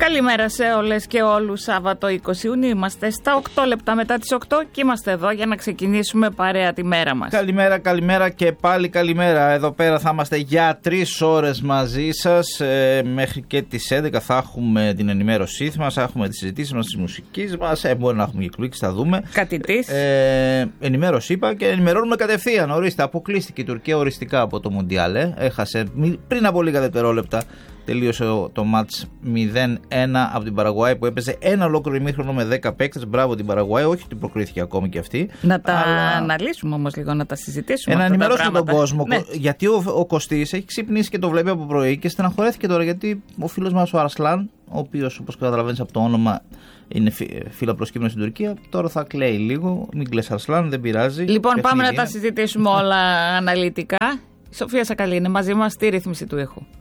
Καλημέρα σε όλες και όλους. Σάββατο 20 Ιουνίου είμαστε στα 8 λεπτά μετά τις 8 και είμαστε εδώ για να ξεκινήσουμε παρέα τη μέρα μας. Καλημέρα και πάλι καλημέρα. Εδώ πέρα θα είμαστε για 3 ώρες μαζί σας. Μέχρι και τις 11 θα έχουμε την ενημέρωσή μας, θα έχουμε τις συζητήσεις μας, τις μουσικές μας. Μπορεί να έχουμε και εκπλήξεις, θα δούμε. Κάτι της. Ενημέρωση είπα και ενημερώνουμε κατευθείαν. Ορίστε, αποκλείστηκε η Τουρκία οριστικά από το Μουντιάλ. Έχασε πριν από λίγα δευτερόλεπτα. Τελείωσε το μάτς 0-1 από την Παραγουάη που έπαιζε ένα ολόκληρο ημίχρονο με 10 παίκτες. Μπράβο την Παραγουάη, όχι ότι προκρίθηκε ακόμη και αυτή. Να τα αναλύσουμε όμως λίγο, να τα συζητήσουμε. Να ενημερώσουμε τον κόσμο. Ναι. Γιατί ο Κωστής έχει ξυπνήσει και το βλέπει από πρωί και στεναχωρέθηκε τώρα γιατί ο φίλος μας ο Αρσλάν, ο οποίος όπως καταλαβαίνεις από το όνομα είναι φίλο προσκύμενο στην Τουρκία, τώρα θα κλαίει λίγο. Μην κλαις Αρσλάν, δεν πειράζει. Λοιπόν, πάμε να τα συζητήσουμε όλα αναλυτικά. Η Σοφία Σακαλή είναι μαζί μας στη ρύθμιση του ήχου.